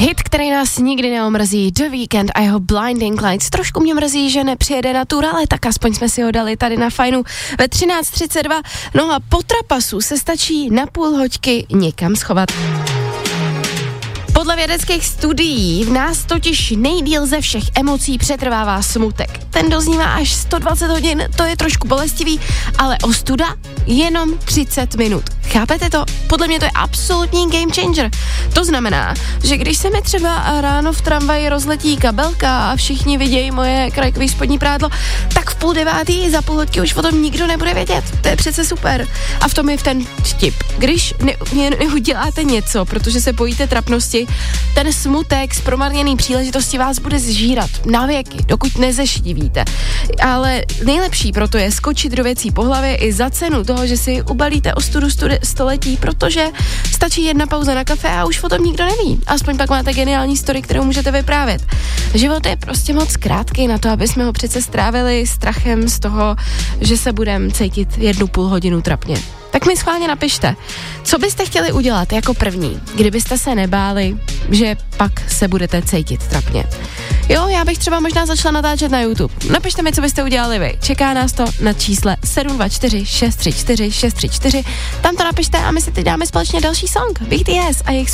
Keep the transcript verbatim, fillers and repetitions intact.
Hit, který nás nikdy neomrzí, The Weeknd a jeho Blinding Lights. Trošku mě mrzí, že nepřijede na tour, ale tak aspoň jsme si ho dali tady na Fajnu ve třináct třicet dva. No a po trapasu se stačí na půl hoďky někam schovat. Podle vědeckých studií v nás totiž nejdýl ze všech emocí přetrvává smutek. Ten doznívá až sto dvacet hodin, to je trošku bolestivý, ale ostuda jenom třicet minut. Chápete to? Podle mě to je absolutní game changer. To znamená, že když se mi třeba ráno v tramvaji rozletí kabelka a všichni vidějí moje krajkový spodní prádlo, tak v půl devátý za půl hodky už o tom nikdo nebude vědět. To je přece super. A v tom je v ten vtip. Když ne, ne, neuděláte něco, protože se bojíte trapnosti, ten smutek z promarněný příležitosti vás bude zžírat na věky, dokud nezeštivíte. Ale nejlepší proto je skočit do věcí po hlavě i za cenu toho, že si ubalíte ostudu studi- století, protože stačí jedna pauza na kafe a už o tom nikdo neví. Aspoň pak máte geniální story, kterou můžete vyprávět. Život je prostě moc krátký na to, aby jsme ho přece strávili strachem z toho, že se budeme cítit jednu půl hodinu trapně. Tak mi schválně napište, co byste chtěli udělat jako první, kdybyste se nebáli, že pak se budete cítit trapně. Jo, já bych třeba možná začala natáčet na YouTube. Napište mi, co byste udělali vy. Čeká nás to na čísle sedm dva čtyři šest tři čtyři šest tři čtyři. Tam to napište a my si teď dáme společně další song. B T S a jejich